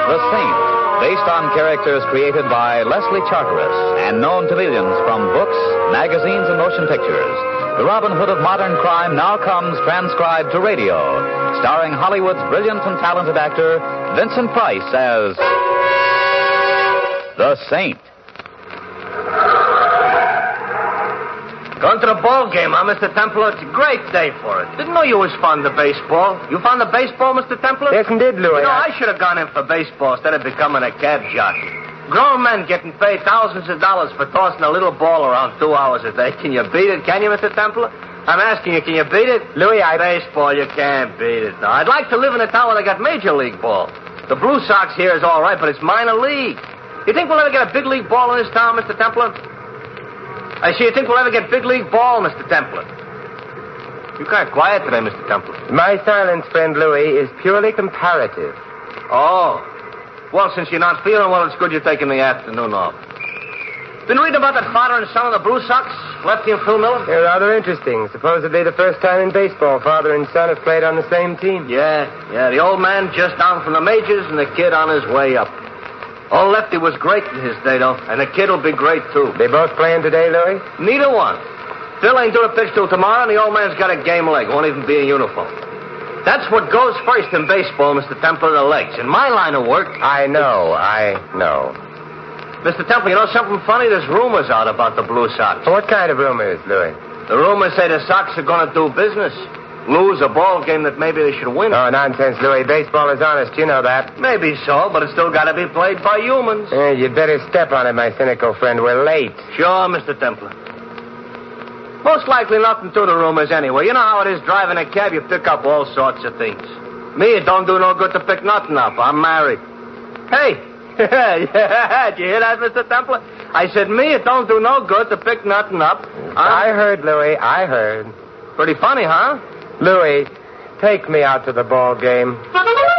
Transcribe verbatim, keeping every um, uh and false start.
The Saint, based on characters created by Leslie Charteris and known to millions from books, magazines, and motion pictures. The Robin Hood of modern crime now comes transcribed to radio, starring Hollywood's brilliant and talented actor Vincent Price as The Saint. Going to the ball game, huh, Mister Templar? It's a great day for it. Didn't know you was fond of baseball. You fond of baseball, Mister Templar? Yes, indeed, Louis. You know, I should have gone in for baseball instead of becoming a cab jockey. Grown men getting paid thousands of dollars for tossing a little ball around two hours a day. Can you beat it, can you, Mister Templar? I'm asking you, can you beat it? Louis, I... Baseball, you can't beat it. No, I'd like to live in a town where they got major league ball. The Blue Sox here is all right, but it's minor league. You think we'll ever get a big league ball in this town, Mister Templar? I see you think we'll ever get big league ball, Mister Templar. You kind of quiet today, Mister Templar. My silence, friend Louis, is purely comparative. Oh. Well, since you're not feeling well, it's good you're taking the afternoon off. Been reading about that father and son of the Blue Sox, Lefty and Phil Miller? They're rather interesting. Supposedly the first time in baseball father and son have played on the same team. Yeah, yeah. The old man just down from the majors and the kid on his way up. Old Lefty was great in his day, though, and the kid will be great, too. They both playing today, Louis? Neither one. Phil ain't due to pitch till tomorrow, and the old man's got a game leg. Won't even be in uniform. That's what goes first in baseball, Mister Templar, the legs. In my line of work... I know, I know. Mister Templar, you know something funny? There's rumors out about the Blue Sox. What kind of rumors, Louis? The rumors say the Sox are going to do business. Lose a ball game that maybe they should win. Oh, nonsense, Louis. Baseball is honest. You know that. Maybe so, but it's still got to be played by humans. Eh, you'd better step on it, my cynical friend. We're late. Sure, Mister Templar. Most likely nothing to the rumors anyway. You know how it is driving a cab. You pick up all sorts of things. Me, it don't do no good to pick nothing up. I'm married. Hey. Yeah, did you hear that, Mister Templar? I said, me, it don't do no good to pick nothing up. I'm... I heard, Louis. I heard. Pretty funny, huh? Louis, take me out to the ball game.